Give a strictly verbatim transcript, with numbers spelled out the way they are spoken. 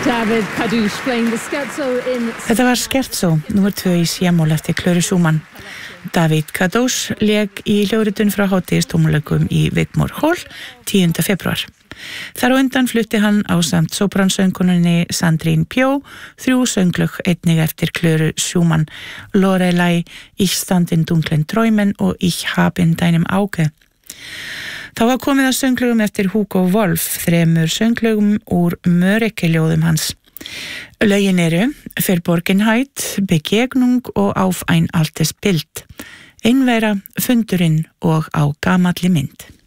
David Kadouche playing the scherzo in... Þetta var scherzo, númer tvö í C-mól eftir Klöru Schumann. David Kadouche lék í hljóðritun frá hátíðistónleikum í Wigmore Hall tíunda febrúar. Þar á undan flutti hann ásamt sopransöngkonunni Sandrine Pjó þrjú sönglög einnig eftir Klöru Schumann, Lorelei, Ich stand in dunklen Träumen og Ich hab in deinem Auge. Þá var komið að sönglögum eftir Hugo Wolf, þremur sönglögum úr Mörike-ljóðum hans. Lögin eru Verborgenheit, Begegnung og Auf ein altes Bild, Einvera, Fundurinn og Á gamalli mynd.